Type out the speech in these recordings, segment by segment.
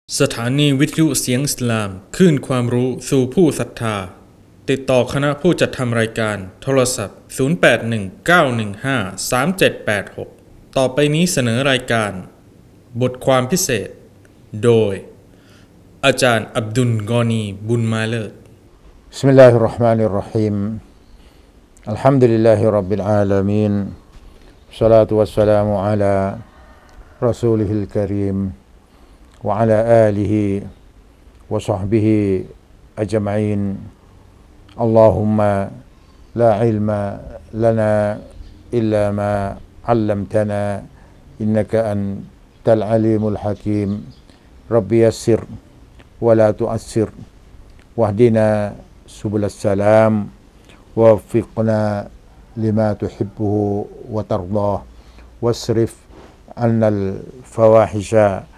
สถานีวิทยุเสียงอิสลามคลื่นความรู้สู่ผู้ศรัทธาติดต่อคณะผู้จัดทำรายการโทรศัพท์0819153786ต่อไปนี้เสนอรายการบทความพิเศษโดยอาจารย์อับดุลกอนีบุญมาเลิศ بسم الله الرحمن الرحيم الحمد لله رب العالمين والصلاة والسلام على رسوله الكريم وعلى آله وصحبه أجمعين اللهم لا علم لنا إلا ما علمتنا إنك أنت العليم الحكيم رب يسر ولا تؤسر واهدنا سبل السلام ووفقنا لما تحبه وترضاه واصرف عنا الفواحش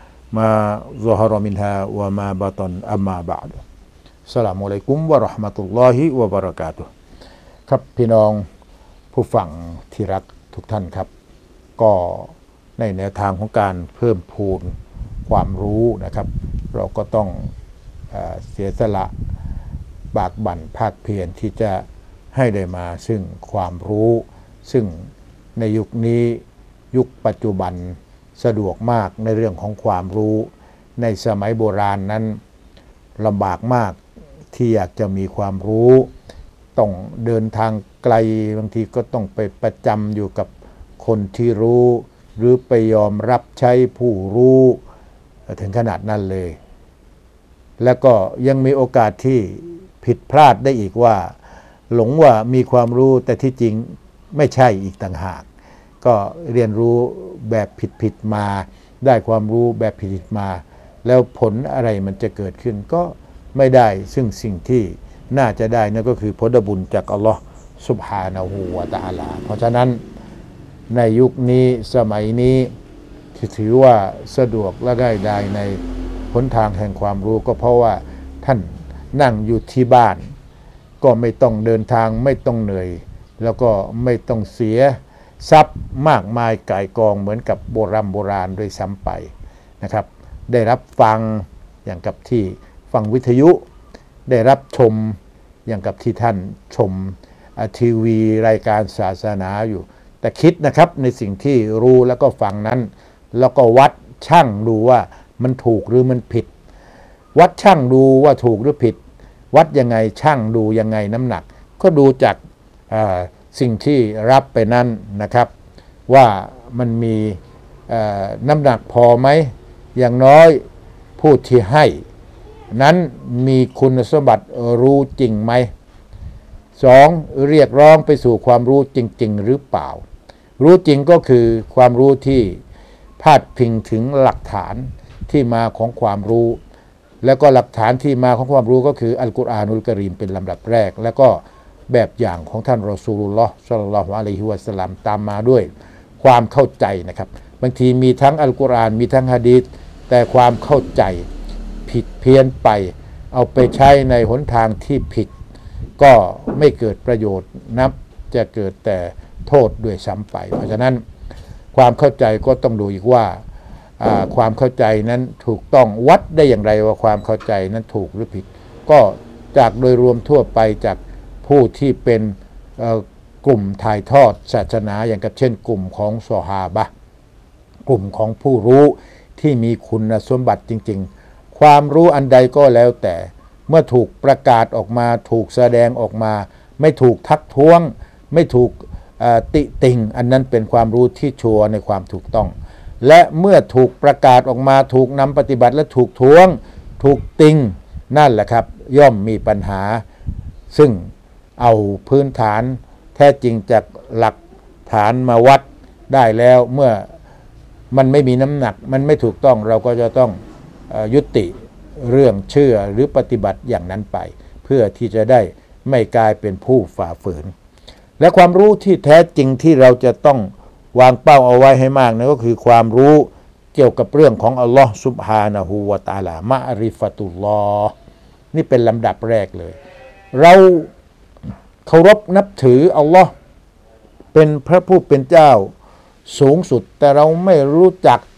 ما ظهر منها وما بطن أما بعد السلام عليكم ورحمة الله وبركاته ครับพี่น้องผู้ฟังที่รักทุกท่านครับก็ในแนวทางของการเพิ่มพูนความรู้นะครับเราก็ต้องเสียสละบากบั่นภาคเพียรที่จะให้ได้มาซึ่งความรู้ซึ่งในยุคนี้ยุคปัจจุบันสะดวกมากในเรื่องของความรู้ในสมัยโบราณนั้นลำบากมากที่อยากจะมีความรู้ต้องเดินทางไกลบางทีก็ต้องไปประจำอยู่กับคนที่รู้หรือไปยอมรับใช้ผู้รู้ถึงขนาดนั้นเลยแล้วก็ยังมีโอกาสที่ผิดพลาดได้อีกว่าหลงว่ามีความรู้แต่ที่จริงไม่ใช่อีกต่างหากก็เรียนรู้แบบผิดมาได้ความรู้แบบผิดมาแล้วผลอะไรมันจะเกิดขึ้นก็ไม่ได้ซึ่งสิ่งที่น่าจะได้นั่นก็คือผลบุญจากอัลลอฮ์ซุบฮานะฮูวะตะอาลาเพราะฉะนั้นในยุคนี้สมัยนี้ถือว่าสะดวกและง่ายดายในหนทางแห่งความรู้ก็เพราะว่าท่านนั่งอยู่ที่บ้านก็ไม่ต้องเดินทางไม่ต้องเหนื่อยแล้วก็ไม่ต้องเสียทรัพย์มากมายก่ายกองเหมือนกับโบราณด้วยซ้ำไปนะครับได้รับฟังอย่างกับที่ฟังวิทยุได้รับชมอย่างกับที่ท่านชมทีวีรายการศาสนาอยู่แต่คิดนะครับในสิ่งที่รู้แล้วก็ฟังนั้นแล้วก็วัดชั่งดูว่ามันถูกหรือมันผิดวัดชั่งดูว่าถูกหรือผิดวัดยังไงชั่งดูยังไงน้ำหนักก็ดูจากสิ่งที่รับไปนั้นนะครับว่ามันมีน้ำหนักพอไหมอย่างน้อยผู้ที่ให้นั้นมีคุณสมบัติรู้จริงไหมสองเรียกร้องไปสู่ความรู้จริงๆหรือเปล่ารู้จริงก็คือความรู้ที่พาดพิงถึงหลักฐานที่มาของความรู้แล้วก็หลักฐานที่มาของความรู้ก็คืออัลกุรอานุลกะรีมเป็นลำดับแรกแล้วก็แบบอย่างของท่านรอซูลุลลอฮ์ศ็อลลัลลอฮุอะลัยฮิวะซัลลัมตามมาด้วยความเข้าใจนะครับบางทีมีทั้งอัลกุรอานมีทั้งหะดีษแต่ความเข้าใจผิดเพี้ยนไปเอาไปใช้ในหนทางที่ผิดก็ไม่เกิดประโยชน์นับจะเกิดแต่โทษด้วยซ้ำไปเพราะฉะนั้นความเข้าใจก็ต้องดูอีกว่าความเข้าใจนั้นถูกต้องวัดได้อย่างไรว่าความเข้าใจนั้นถูกหรือผิดก็จากโดยรวมทั่วไปจากผู้ที่เป็นกลุ่มถ่ายทอดศาสนาอย่างกับเช่นกลุ่มของซอฮาบะห์กลุ่มของผู้รู้ที่มีคุณสมบัติจริงๆความรู้อันใดก็แล้วแต่เมื่อถูกประกาศออกมาถูกแสดงออกมาไม่ถูกทักท้วงไม่ถูกติติงอันนั้นเป็นความรู้ที่ชัวร์ในความถูกต้องและเมื่อถูกประกาศออกมาถูกนำปฏิบัติและถูกท้วงถูกติงนั่นแหละครับย่อมมีปัญหาซึ่งเอาพื้นฐานแท้จริงจากหลักฐานมาวัดได้แล้วเมื่อมันไม่มีน้ำหนักมันไม่ถูกต้องเราก็จะต้องยุติเรื่องเชื่อหรือปฏิบัติอย่างนั้นไปเพื่อที่จะได้ไม่กลายเป็นผู้ฝ่าฝืนและความรู้ที่แท้จริงที่เราจะต้องวางเป้าเอาไว้ให้มากนั่นก็คือความรู้เกี่ยวกับเรื่องของอัลลอฮ์ซุบฮานะฮูวะตะอาลามะอริฟะตุลลอฮ์นี่เป็นลำดับแรกเลยเราเคารพนับถืออัลลอฮ์เป็นพระผู้เป็นเจ้า สูงสุดแต่เราไม่รู้จัก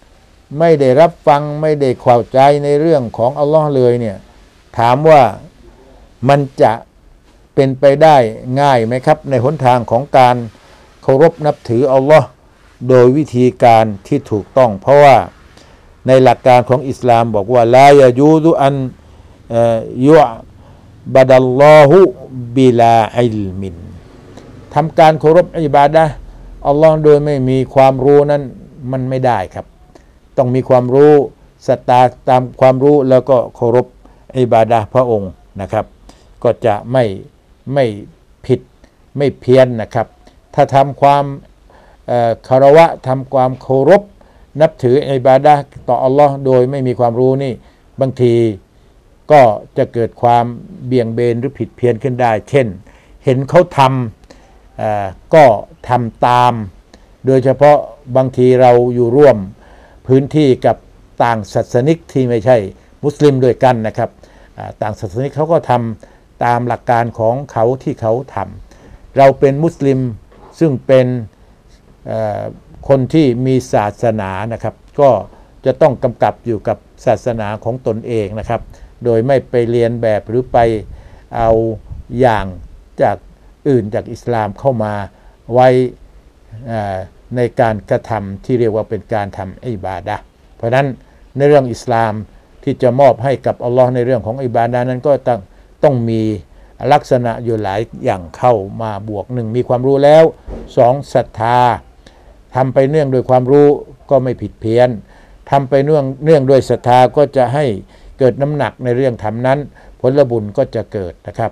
ไม่ได้รับฟังไม่ได้เข้าใจในเรื่องของอัลลอฮ์เลยเนี่ยถามว่ามันจะเป็นไปได้ง่ายไหมครับในหนทางของการเคารพนับถืออัลลอฮ์โดยวิธีการที่ถูกต้องเพราะว่าในหลักการของอิสลามบอกว่าลายะยูซุอันยุบัดัลลอฮุบิลาอิลมินทำการเคารพอิบาดะห์อัลลอฮ์โดยไม่มีความรู้นั้นมันไม่ได้ครับต้องมีความรู้ศรัทธาตามความรู้แล้วก็เคารพอิบาดะห์พระองค์นะครับก็จะไม่ผิดไม่เพี้ยนนะครับถ้าทำความคารวะทำความเคารพนับถืออิบาดะห์ต่ออัลลอฮ์โดยไม่มีความรู้นี่บางทีก็จะเกิดความเบี่ยงเบนหรือผิดเพี้ยนขึ้นได้เช่นเห็นเขาทำก็ทำตามโดยเฉพาะบางทีเราอยู่ร่วมพื้นที่กับต่างศาสนิกที่ไม่ใช่มุสลิมด้วยกันนะครับต่างศาสนิกเขาก็ทำตามหลักการของเขาที่เขาทำเราเป็นมุสลิมซึ่งเป็นคนที่มีศาสนานะครับก็จะต้องกำกับอยู่กับศาสนาของตนเองนะครับโดยไม่ไปเรียนแบบหรือไปเอาอย่างจากอื่นจากอิสลามเข้ามาไว้ในการกระทำที่เรียกว่าเป็นการทำอิบาดะห์เพราะนั้นในเรื่องอิสลามที่จะมอบให้กับอัลลอฮ์ในเรื่องของอิบาดะห์นั้นก็ต้องมีลักษณะอยู่หลายอย่างเข้ามาบวกหนึ่งมีความรู้แล้วสองศรัทธาทำไปเนื่องโดยความรู้ก็ไม่ผิดเพี้ยนทำไปเนื่องโดยศรัทธาก็จะให้เกิดน้ำหนักในเรื่องทำนั้นผลบุญก็จะเกิดนะครับ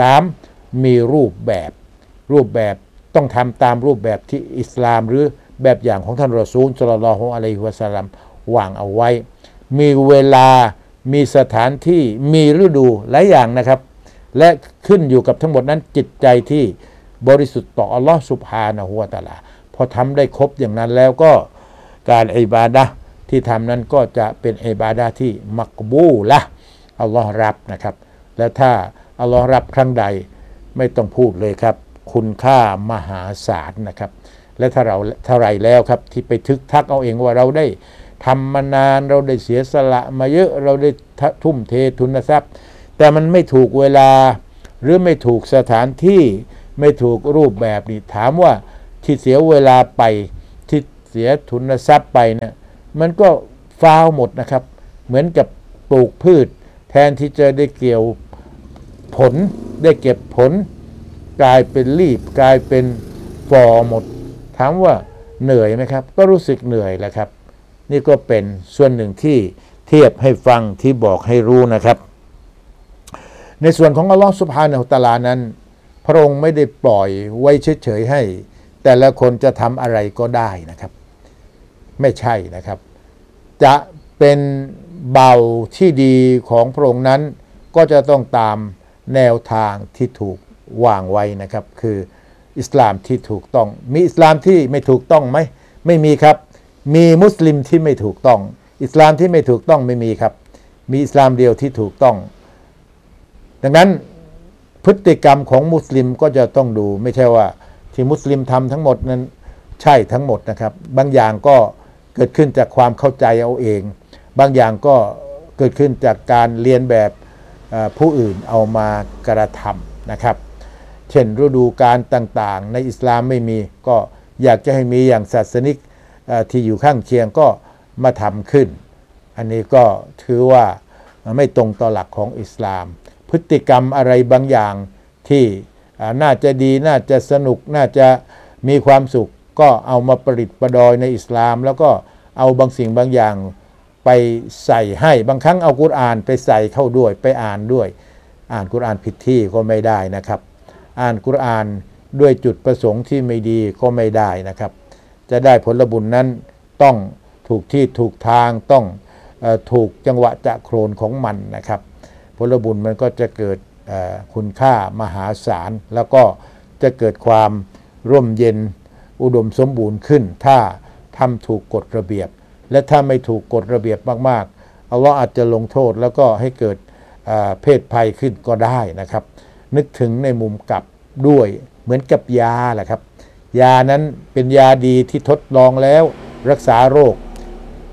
3มีรูปแบบต้องทำตามรูปแบบที่อิสลามหรือแบบอย่างของท่านรอซูลศ็อลลัลลอฮุอะลัยฮิวะซัลลัมวางเอาไว้มีเวลามีสถานที่มีฤดูหลายอย่างนะครับและขึ้นอยู่กับทั้งหมดนั้นจิตใจที่บริสุทธิ์ต่ออัลลอฮ์ซุบฮานะฮูวะตะอาลาพอทำได้ครบอย่างนั้นแล้วก็การอิบาดะห์ที่ทำนั้นก็จะเป็นอิบาดะห์ที่มักบูละห์อัลลอฮ์รับนะครับและถ้าอัลลอฮ์รับครั้งใดไม่ต้องพูดเลยครับคุณค่ามหาศาลนะครับและถ้าเราเท่าไรแล้วครับที่ไปทึกทักเอาเองว่าเราได้ทำมานานเราได้เสียสละมาเยอะเราได้ทุ่มเททุนทรัพย์แต่มันไม่ถูกเวลาหรือไม่ถูกสถานที่ไม่ถูกรูปแบบนี่ถามว่าที่เสียเวลาไปที่เสียทุนทรัพย์ไปเนี่ยมันก็ฟาวหมดนะครับเหมือนกับปลูกพืชแทนที่จะได้เกี่ยวผลได้เก็บผลกลายเป็นรีบกลายเป็นฟอหมดถามว่าเหนื่อยไหมครับก็รู้สึกเหนื่อยแหละครับนี่ก็เป็นส่วนหนึ่งที่เทียบให้ฟังที่บอกให้รู้นะครับในส่วนของอัลลอฮฺซุบฮานะฮูวะตะอาลานั้นพระองค์ไม่ได้ปล่อยไว้เฉยๆให้แต่ละคนจะทำอะไรก็ได้นะครับไม่ใช่นะครับจะเป็นเบาที่ดีของพระองค์นั้นก็จะต้องตามแนวทางที่ถูกวางไว้นะครับคืออิสลามที่ถูกต้องมีอิสลามที่ไม่ถูกต้องไหมไม่มีครับมีมุสลิมที่ไม่ถูกต้องอิสลามที่ไม่ถูกต้องไม่มีครับมีอิสลามเดียวที่ถูกต้องดังนั้นพฤติกรรมของมุสลิมก็จะต้องดูไม่ใช่ว่าที่มุสลิมทำทั้งหมดนั้นใช่ทั้งหมดนะครับบางอย่างก็เกิดขึ้นจากความเข้าใจเอาเองบางอย่างก็เกิดขึ้นจากการเรียนแบบผู้อื่นเอามากระทำนะครับเช่นฤดูกาลต่างๆในอิสลามไม่มีก็อยากจะให้มีอย่างศาสนิกที่อยู่ข้างเคียงก็มาทำขึ้นอันนี้ก็ถือว่าไม่ตรงต่อหลักของอิสลามพฤติกรรมอะไรบางอย่างที่น่าจะดีน่าจะสนุกน่าจะมีความสุขก็เอามาประดิษฐ์ประดอยในอิสลามแล้วก็เอาบางสิ่งบางอย่างไปใส่ให้บางครั้งเอากุรอานไปใส่เข้าด้วยไปอ่านด้วยอ่านกุรอานผิดที่ก็ไม่ได้นะครับอ่านกุรอานด้วยจุดประสงค์ที่ไม่ดีก็ไม่ได้นะครับจะได้ผลบุญนั้นต้องถูกที่ถูกทางต้องถูกจังหวะจะโครนของมันนะครับผลบุญมันก็จะเกิดคุณค่ามหาศาลแล้วก็จะเกิดความร่มเย็นอุดมสมบูรณ์ขึ้นถ้าทำถูกกฎระเบียบและถ้าไม่ถูกกฎระเบียบมากๆอัลลอฮ์อาจจะลงโทษแล้วก็ให้เกิดเพศภัยขึ้นก็ได้นะครับนึกถึงในมุมกลับด้วยเหมือนกับยาแหละครับยานั้นเป็นยาดีที่ทดลองแล้วรักษาโรค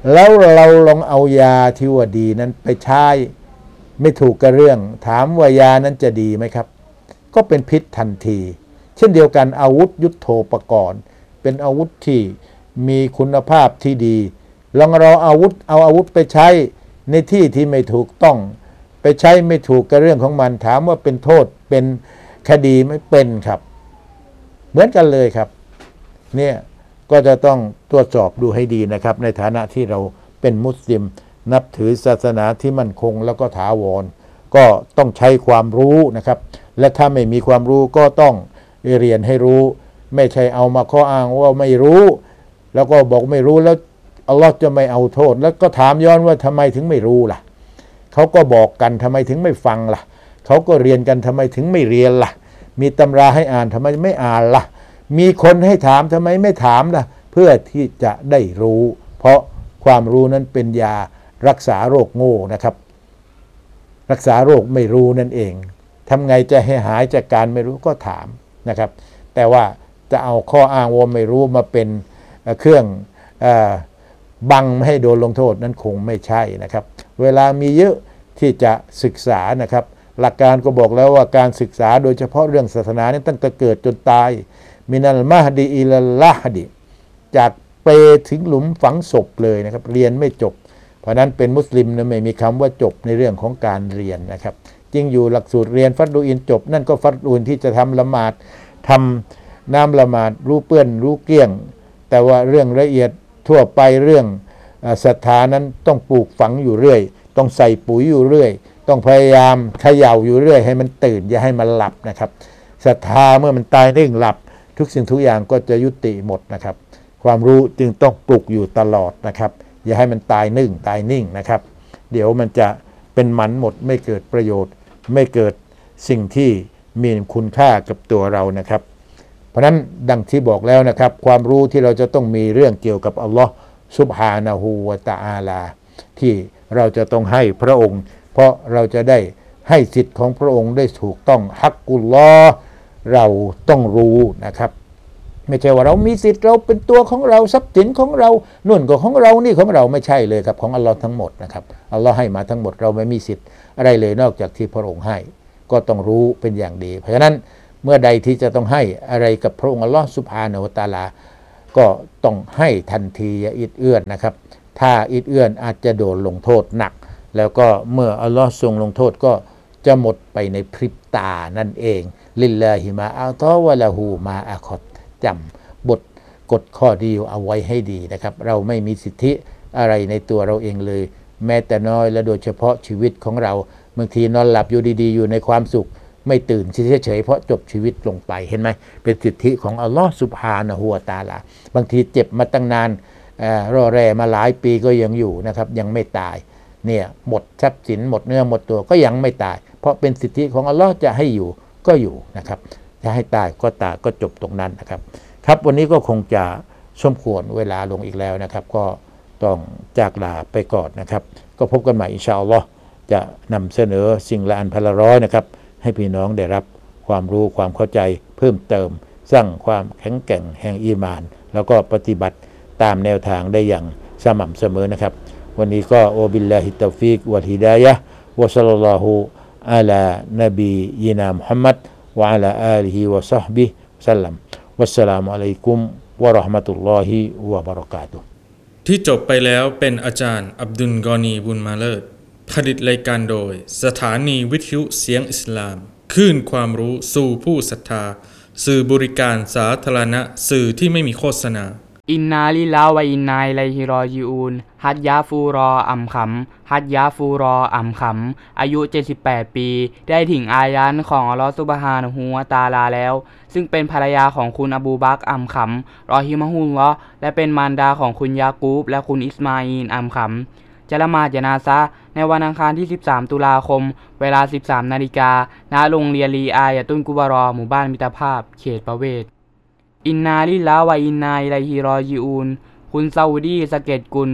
แล้วเราลองเอายาที่ว่าดีนั้นไปใช้ไม่ถูกกับเรื่องถามว่ายานั้นจะดีไหมครับก็เป็นพิษทันทีเช่นเดียวกันอาวุธยุทโธปกรณ์เป็นอาวุธที่มีคุณภาพที่ดีลองเราเอาอาวุธไปใช้ในที่ที่ไม่ถูกต้องไปใช้ไม่ถูกกับเรื่องของมันถามว่าเป็นโทษเป็นคดีไม่เป็นครับเหมือนกันเลยครับเนี่ยก็จะต้องตรวจสอบดูให้ดีนะครับในฐานะที่เราเป็นมุสลิมนับถือศาสนาที่มั่นคงแล้วก็ถาวรก็ต้องใช้ความรู้นะครับและถ้าไม่มีความรู้ก็ต้องเรียนให้รู้ไม่ใช่เอามาข้ออ้างว่าไม่รู้แล้วก็บอกไม่รู้แล้วอัลลอฮ์จะไม่เอาโทษแล้วก็ถามย้อนว่าทำไมถึงไม่รู้ล่ะเขาก็บอกกันทำไมถึงไม่ฟังล่ะเขาก็เรียนกันทำไมถึงไม่เรียนล่ะมีตำราให้อ่านทำไมไม่อ่านล่ะมีคนให้ถามทำไมไม่ถามล่ะเพื่อที่จะได้รู้เพราะความรู้นั้นเป็นยารักษาโรคโง่นะครับรักษาโรคไม่รู้นั่นเองทำไงจะให้หายจากการไม่รู้ก็ถามนะครับแต่ว่าจะเอาข้ออ้างว่าไม่รู้มาเป็นเครื่องบังไม่ให้โดนลงโทษนั้นคงไม่ใช่นะครับเวลามีเยอะที่จะศึกษานะครับหลักการก็บอกแล้วว่าการศึกษาโดยเฉพาะเรื่องศาสนานี่ตั้งแต่เกิดจนตายมินัลมะฮดีอิลลาฮดีจากเปรถึงหลุมฝังศพเลยนะครับเรียนไม่จบเพราะนั้นเป็นมุสลิมนะไม่มีคำว่าจบในเรื่องของการเรียนนะครับจริงอยู่หลักสูตรเรียนฟัดดูอินจบนั่นก็ฟัดดูอินที่จะทำละหมาดทำน้ำละหมาดรู้เปื้อนรู้เกลี้ยงแต่ว่าเรื่องละเอียดทั่วไปเรื่องศรัทธานั้นต้องปลูกฝังอยู่เรื่อยต้องใส่ปุ๋ยอยู่เรื่อยต้องพยายามเขย่าอยู่เรื่อยให้มันตื่นอย่าให้มันหลับนะครับศรัทธาเมื่อมันตายนิ่งหลับทุกสิ่งทุกอย่างก็จะยุติหมดนะครับความรู้จึงต้องปลุกอยู่ตลอดนะครับอย่าให้มันตายนิ่งนะครับเดี๋ยวมันจะเป็นหมันหมดไม่เกิดประโยชน์ไม่เกิดสิ่งที่มีคุณค่ากับตัวเรานะครับเพราะนั้นดังที่บอกแล้วนะครับความรู้ที่เราจะต้องมีเรื่องเกี่ยวกับอัลลอฮ์ซุบฮานะฮูวะตะอาลาที่เราจะต้องให้พระองค์เพราะเราจะได้ให้สิทธิ์ของพระองค์ได้ถูกต้องฮักกุลลอฮ์เราต้องรู้นะครับไม่ใช่ว่าเรามีสิทธิ์เราเป็นตัวของเราทรัพย์สินของเรานู่นก็ของเรานี่ของเราไม่ใช่เลยครับของอัลลอฮ์ทั้งหมดนะครับอัลลอฮ์ให้มาทั้งหมดเราไม่มีสิทธิ์อะไรเลยนอกจากที่พระองค์ให้ก็ต้องรู้เป็นอย่างดีเพราะฉะนั้นเมื่อใดที่จะต้องให้อะไรกับพระองค์อัลลอฮ์ซุบฮานะฮูวะตะอาลาก็ต้องให้ทันทีอย่าอิดเอื้อนนะครับถ้าอิดเอื้อนอาจจะโดนลงโทษหนักแล้วก็เมื่ออัลลอฮ์ทรงลงโทษก็จะหมดไปในพริบตานั่นเองลิลลาฮิมาอัลตอวะละฮูมาอะคอดจำบทกฎข้อดีเอาไว้ให้ดีนะครับเราไม่มีสิทธิอะไรในตัวเราเองเลยแม้แต่น้อยและโดยเฉพาะชีวิตของเราบางทีนอนหลับอยู่ดีๆอยู่ในความสุขไม่ตื่นเฉยๆเพราะจบชีวิตลงไปเห็นไหมเป็นสิทธิของอัลลอฮ์ซุบฮานะฮูวะตะอาลาบางทีเจ็บมาตั้งนานรอแรมาหลายปีก็ยังอยู่นะครับยังไม่ตายเนี่ยหมดทรัพย์สินหมดเนื้อหมดตัวก็ยังไม่ตายเพราะเป็นสิทธิของอัลลอฮ์จะให้อยู่ก็อยู่นะครับจะให้ตายก็จบตรงนั้นนะครับครับวันนี้ก็คงจะสมควรเวลาลงอีกแล้วนะครับก็ต้องจากลาไปก่อนนะครับก็พบกันใหม่อินชาอัลลอฮ์จะนำเสนอสิ่งละอันพันละร้อยนะครับให้พี่น้องได้รับความรู้ความเข้าใจเพิ่มเติมสร้างความแข็งแกร่งแห่งอีหม่านแล้วก็ปฏิบัติตามแนวทางได้อย่างสม่ำเสมอนะครับวันนี้ก็โอบิลลาฮิตตอฟิกวัลฮิดายะฮ์วะศ็อลลัลลอฮุอะลานบียินามุฮัมมัดวะอะลาอาลิฮิวะศ็อฮบิฮิซัลลัมวัสสลามุอะลัยกุมวะเราะห์มะตุลลอฮิวะบะเราะกาตุฮ์ที่จบไปแล้วเป็นอาจารย์อับดุลกอนีบุญมาเลิศผลิตรายการโดยสถานีวิทยุเสียงอิสลามคลื่นความรู้สู่ผู้ศรัทธาสื่อบริการสาธารณะสื่อที่ไม่มีโฆษณาอินนาลิลลาห์วะอินนาอิลัยฮิรอญิอูนฮัจญะฟูรออัมขำฮัจญะฟูรออัมขำอายุ78ปีได้ถึงอายันของอัลเลาะห์ซุบฮานะฮูวะตะอาลาแล้วซึ่งเป็นภรรยาของคุณอบูบักรอัมขำรอฮิมะฮุลลอฮ์และเป็นมารดาของคุณยากูบและคุณอิสมาอีลอัมขำจะละหมาดญะนาซะห์ในวันอังคารที่13ตุลาคมเวลา 13 นาฬิกาณโรงเรียนลีอายะตุนกุบารอหมู่บ้านมิตรภาพเขตประเวศอินนาลิลลาห์วะอินนาอิลัยฮิรอญิอูนคุณซาอุดีสะเก็ดกุล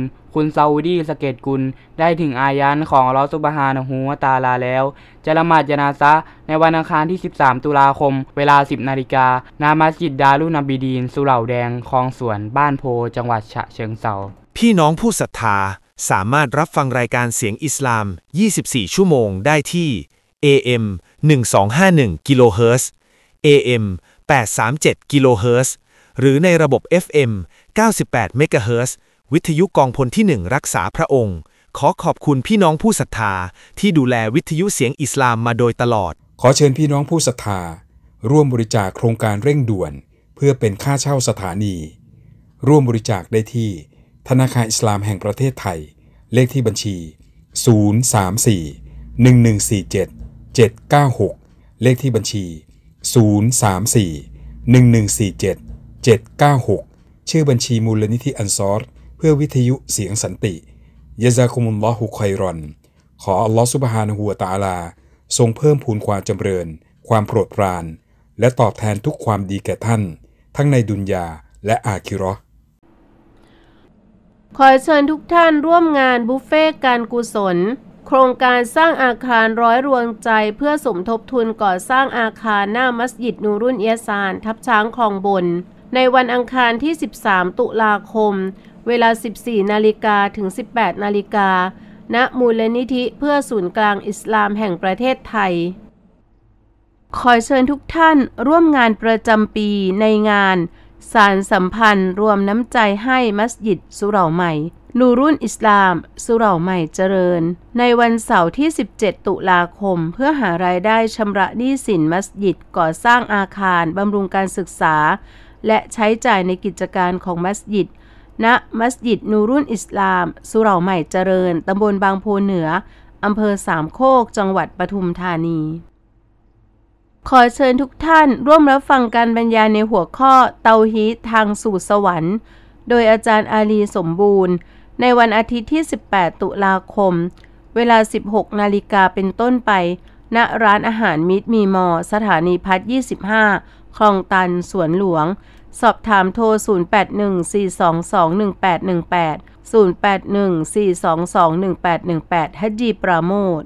ได้ถึงอายันของอัลเลาะห์ซุบฮานะฮูวะตะอาลาแล้วจะละหมาดญะนาซะห์ในวันอังคารที่13ตุลาคมเวลา 10 นาฬิกาณมัสยิดดารุนอาบิดีนสุเหร่าแดงคลองสวนบ้านโพจังหวัดฉะเชิงเทราพี่น้องผู้ศรัทธาสามารถรับฟังรายการเสียงอิสลาม 24 ชั่วโมงได้ที่ AM 1251 กิโลเฮิรตซ์ AM 837 กิโลเฮิรตซ์หรือในระบบ FM 98 เมกะเฮิรตซ์วิทยุกองพลที่ 1 รักษาพระองค์ขอขอบคุณพี่น้องผู้ศรัทธาที่ดูแลวิทยุเสียงอิสลามมาโดยตลอดขอเชิญพี่น้องผู้ศรัทธาร่วมบริจาคโครงการเร่งด่วนเพื่อเป็นค่าเช่าสถานีร่วมบริจาคได้ที่ธนาคารอิสลามแห่งประเทศไทยเลขที่บัญชี034-1147-796เลขที่บัญชี034-1147-796ชื่อบัญชีมูลนิธิอันซอรเพื่อวิทยุเสียงสันติยะซากุมุลลอฮุค็อยรอนขออัลลอฮฺซุบฮานะฮูวะตะอาลาทรงเพิ่มพูนความจำเริญความโปรดปรานและตอบแทนทุกความดีแก่ท่านทั้งในดุนยาและอาคิเราะห์ขอเชิญทุกท่านร่วมงานบุฟเฟ่การกุศลโครงการสร้างอาคารร้อยรวงใจเพื่อสมทบทุนก่อสร้างอาคารหน้ามัสยิดนูรุนเอียซานทับช้างคลองบนในวันอังคารที่ 13 ตุลาคมเวลา 14 นาฬิกาถึง 18 นาฬิกาณมูลนิธิเพื่อศูนย์กลางอิสลามแห่งประเทศไทยขอเชิญทุกท่านร่วมงานประจำปีในงานสารสัมพันธ์รวมน้ำใจให้มัสยิดสุเหร่าใหม่นูรุนอิสลามสุเหร่าใหม่เจริญในวันเสาร์ที่ 17 ตุลาคมเพื่อหารายได้ชำระหนี้สินมัสยิดก่อสร้างอาคารบำรุงการศึกษาและใช้จ่ายในกิจการของมัสยิดณมัสยิดนูรุนอิสลามสุเหร่าใหม่เจริญตำบลบางโพเหนืออำเภอสามโคกจังหวัดปทุมธานีขอเชิญทุกท่านร่วมรับฟังการบรรยายในหัวข้อเตาฮีดทางสู่สวรรค์โดยอาจารย์อาลีสมบูรณ์ในวันอาทิตย์ที่ 18 ตุลาคมเวลา 16 นาฬิกาเป็นต้นไปณร้านอาหารมิตรมีมอสถานีพัฒน์25 คลองตันสวนหลวงสอบถามโทร 0814221818 0814221818 ฮัจญีปราโมทย์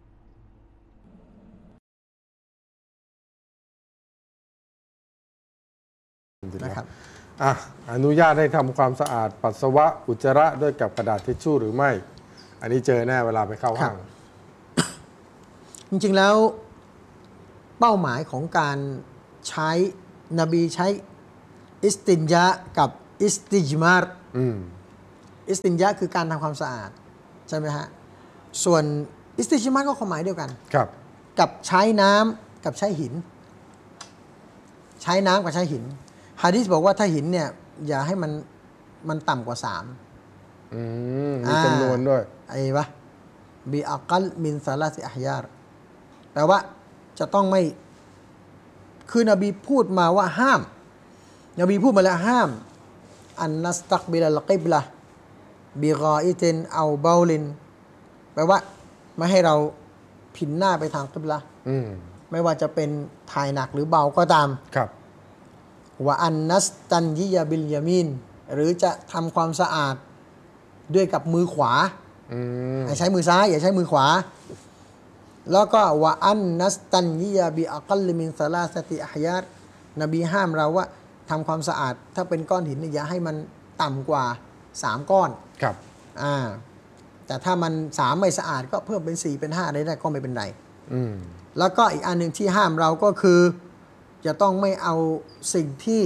นะครับอนุญาตให้ทำความสะอาดปัสสาวะอุจจาระด้วยกับกระดาษทิชชู่หรือไม่อันนี้เจอแน่เวลาไปเข้าห้างจริงๆแล้วเป้าหมายของการใช้นบีใช้อิสตินยะกับอิสติจมารอิสตินยะคือการทำความสะอาดใช่ไหมฮะส่วนอิสติจมารก็ความหมายเดียวกันครับกับใช้น้ำกับใช้หินใช้น้ำกับใช้หินหะดีษบอกว่าถ้าหินเนี่ยอย่าให้มันต่ำกว่า3 มีจำนวนด้วยไอ้วะบีอักัลมินซาลาซิอะฮยาร์แปลว่าจะต้องไม่คือนบีพูดมาว่าห้ามนบีพูดมาแล้วห้ามอันนัสตักบิลลกิบละบิกออิตินเอาเบาลินแปลว่าไม่ให้เราผินหน้าไปทางกิบละไม่ว่าจะเป็นถ่ายหนักหรือเบาก็ตามครับว่าอันนัสตันยิยาบิลยามินหรือจะทำความสะอาดด้วยกับมือขวาใช้มือซ้ายอย่าใช้มือขวาแล้วก็ว่าอันนัสตันยิยาบิอักัลมินซาลาสติอะฮยาร์นบีห้ามเราว่าทำความสะอาดถ้าเป็นก้อนหินอย่าให้มันต่ำกว่า3ก้อนครับแต่ถ้ามัน3ไม่สะอาดก็เพิ่มเป็น4เป็น5ได้ก็ไม่เป็นไรแล้วก็อีกอันหนึ่งที่ห้ามเราก็คือจะต้องไม่เอาสิ่งที่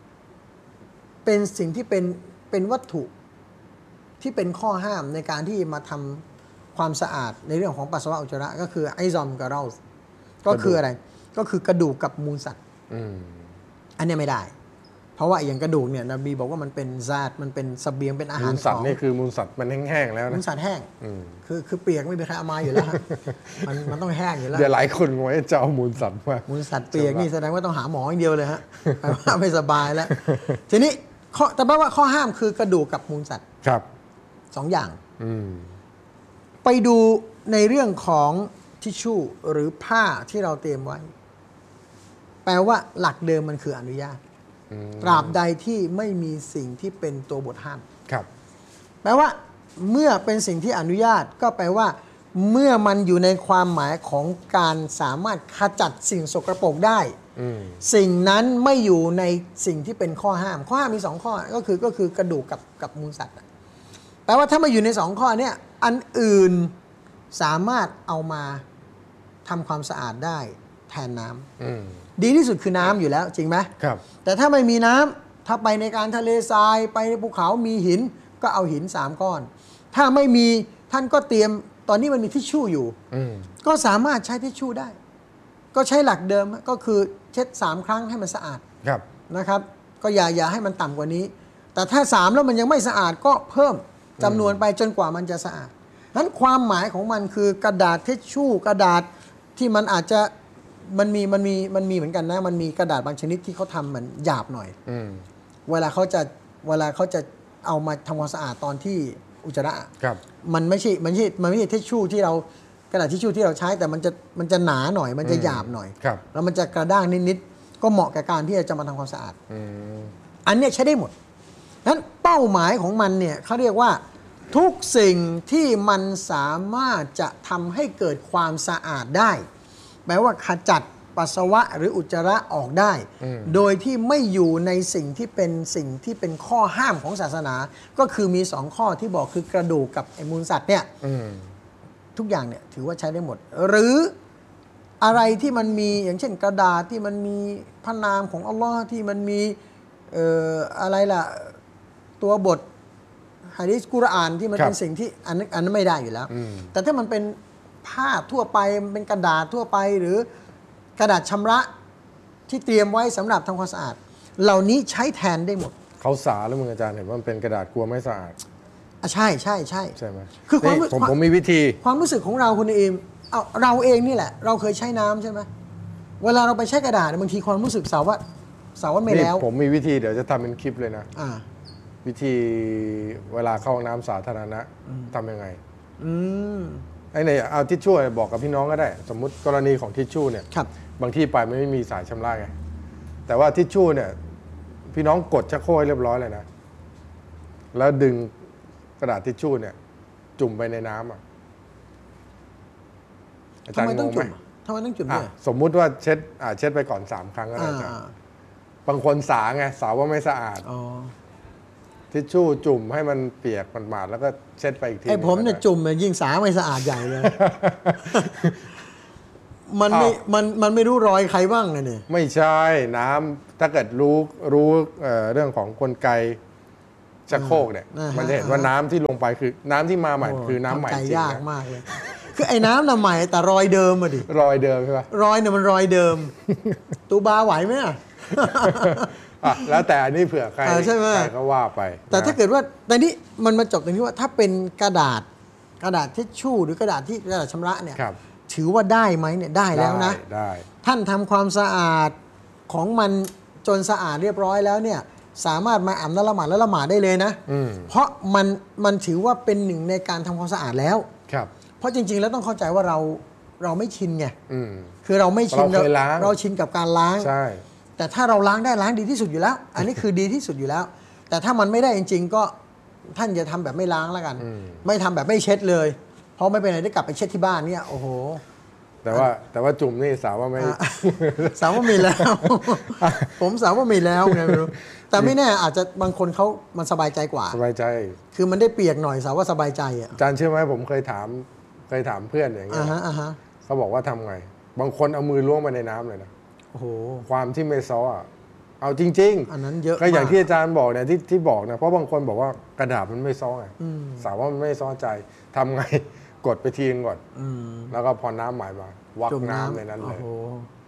เป็นวัตถุที่เป็นข้อห้ามในการที่มาทำความสะอาดในเรื่องของปัสสาวะอุจจาระก็คือไอซอมกับเราก็คืออะไรก็คือกระดูกกับมูลสัตว์อันนี้ไม่ได้เพราะว่าอย่างกระดูกเนี่ยนบีบอกว่ามันเป็นซาดมันเป็นเสบียงเป็นอาหารมูลสัตว์นี่คือมูลสัตว์มันแห้งๆแล้วนะมูลสัตว์แห้งคือเปียกไม่มีใครเอามาอยู่แล้วมันต้องแห้งอยู่แล้วเดี๋ยวหลายคนงงจะเอามูลสัตว์มามูลสัตว์เปียกนี่แสดงว่าต้องหาหมออย่างเดียวเลยฮะแปลว่าไม่สบายแล้วทีนี้แต่แปลว่าข้อห้ามคือกระดูกกับมูลสัตว์ครับ 2อย่างไปดูในเรื่องของทิชชู่หรือผ้าที่เราเตรียมไว้แปลว่าหลักเดิมมันคืออนุญาตตราบใดที่ไม่มีสิ่งที่เป็นตัวบทห้ามครับแปลว่าเมื่อเป็นสิ่งที่อนุญาตก็แปลว่าเมื่อมันอยู่ในความหมายของการสามารถขจัดสิ่งสกปรกได้สิ่งนั้นไม่อยู่ในสิ่งที่เป็นข้อห้ามมี2ข้อก็คือกระดูกกับมูลสัตว์แปลว่าถ้ามาอยู่ในสองข้อเนี่ยอันอื่นสามารถเอามาทำความสะอาดได้แทนน้ำดีที่สุดคือน้ำอยู่แล้วจริงไหมครับแต่ถ้าไม่มีน้ำถ้าไปในการทะเลทรายไปในภูเขามีหินก็เอาหิน3 ก้อนถ้าไม่มีท่านก็เตรียมตอนนี้มันมีทิชชู่อยู่ก็สามารถใช้ทิชชู่ได้ก็ใช้หลักเดิมก็คือเช็ด3 ครั้งให้มันสะอาดนะครับก็อย่าให้มันต่ำกว่านี้แต่ถ้า3แล้วมันยังไม่สะอาดก็เพิ่มจำนวนไปจนกว่ามันจะสะอาดนั้นความหมายของมันคือกระดาษทิชชู่กระดาษที่มันอาจจะมันมีเหมือนกันนะมันมีกระดาษบางชนิดที่เขาทำเหมือนหยาบหน่อยเวลาเขาจะเอามาทำความสะอาดตอนที่อุจจาระมันไม่ใช่ทิชชู่ที่เรากระดาษทิชชู่ที่เราใช้แต่มันจะหนาหน่อยมันจะหยาบหน่อยแล้วมันจะกระด้างนิดๆก็เหมาะกับการที่จะมาทำความสะอาดอันนี้ใช้ได้หมดนั้นเป้าหมายของมันเนี่ยเขาเรียกว่าทุกสิ่งที่มันสามารถจะทำให้เกิดความสะอาดได้แปลว่าขจัดปัสสาวะหรืออุจจาระออกได้โดยที่ไม่อยู่ในสิ่งที่เป็นข้อห้ามของศาสนาก็คือมี2 ข้อที่บอกคือกระดูกกับไอ้มูลสัตว์เนี่ยทุกอย่างเนี่ยถือว่าใช้ได้หมดหรืออะไรที่มันมีอย่างเช่นกระดาษที่มันมีพระนามของอัลลอฮ์ที่มันมีอะไรล่ะตัวบทหะดีษกุรอานที่มันเป็นสิ่งที่อันนั้นไม่ได้อยู่แล้วแต่ถ้ามันเป็นผ้าทั่วไปเป็นกระดาษทั่วไปหรือกระดาษชำระที่เตรียมไว้สำหรับทำความสะอาดเหล่านี้ใช้แทนได้หมดเขาสาแล้วมึงอาจารย์เห็นว่ามันเป็นกระดาษกลัวไม่สะอาดใช่ไหมคือผมมีวิธีความรู้สึกของเราคุณเองเราเองนี่แหละเราเคยใช้น้ำใช่ไหมเวลาเราไปใช้กระดาษบางทีความรู้สึกสาวว่าไม่แล้วผมมีวิธีเดี๋ยวจะทำเป็นคลิปเลยนะวิธีเวลาเข้าห้องน้ำสาธารณะทำยังไงไอ้เนี่ยเอาทิชชู่บอกกับพี่น้องก็ได้สมมุติกรณีของทิชชู่เนี่ยบางที่ไปไม่มีสายชำระไงแต่ว่าทิชชู่เนี่ยพี่น้องกดชักโครกเรียบร้อยเลยนะแล้วดึงกระดาษทิชชู่เนี่ยจุ่มไปในน้ำอาจารย์งงไหมทำไมต้องจุ่มด้วยสมมุติว่าเช็ดไปก่อน3 ครั้งก็ได้อาจารย์บางคนสาว่าไม่สะอาดทิชชู่จุ่มให้มันเปียกมันหมาดแล้วก็เช็ดไปอีกทีผมเนี่ยจุ่มยิ่งสาไม่สะอาดใหญ่เลยมันไม่รู้รอยใครบ้างเลยเนี่ยไม่ใช่น้ำถ้าเกิดรู้เรื่องของกลไกชักโครกเนี่ยมันจะเห็นว่าน้ำที่ลงไปคือน้ำที่มาใหม่คือน้ำใหม่จริงยากมากเลยคือไอ้น้ำน่ะใหม่แต่รอยเดิมอะดิรอยเดิมใช่ปะรอยเนี่ยมันรอยเดิมตูบาไหวไหมแล้วแต่อันนี้เผื่อใครก็ว่าไปแต่ถ้าเกิดว่าในนี้มันมาจบตรงที่ว่าถ้าเป็นกระดาษทิชชู่หรือกระดาษชำระเนี่ยถือว่าได้ไหมเนี่ยได้แล้วนะได้ท่านทำความสะอาดของมันจนสะอาดเรียบร้อยแล้วเนี่ยสามารถมาอาบน้ำละหมาดและละหมาดได้เลยนะเพราะมันถือว่าเป็นหนึ่งในการทำความสะอาดแล้วเพราะจริงๆแล้วต้องเข้าใจว่าเราไม่ชินไงคือเราไม่ชินเราชินกับการล้างแต่ถ้าเราล้างได้ล้างดีที่สุดอยู่แล้วอันนี้คือดีที่สุดอยู่แล้วแต่ถ้ามันไม่ได้จริงๆก็ท่านอย่าทำแบบไม่ล้างแล้วกันไม่ทำแบบไม่เช็ดเลยเพราะไม่เป็นไรได้กลับไปเช็ดที่บ้านเนี่ยโอ้โหแต่ว่าจุ่มนี่สาวว่าไม่สาวว่ามีแล้วผมสาวว่ามีแล้วไงไม่รู้แต่ไม่แน่อาจจะบางคนมันสบายใจกว่าสบายใจคือมันได้เปียกหน่อยสาวว่าสบายใจอาจารย์เชื่อไหมผมเคยถามเพื่อนอย่างเงี้ยเขาบอกว่าทำไงบางคนเอามือล้วงไปในน้ำเลยนะโอ้โหความที่ไม่ซ้อเอาจริงๆอันนั้นเยอะก็อย่างที่อาจารย์บอกเนี่ยที่บอกนะเพราะบางคนบอกว่ากระดาษมันไม่ซ้อไงสาวว่ามันไม่ซ้อใจทำไงกดไปทีนึงก่อนแล้วก็พอน้ำใหม่มาวักน้ำในนั้นเลย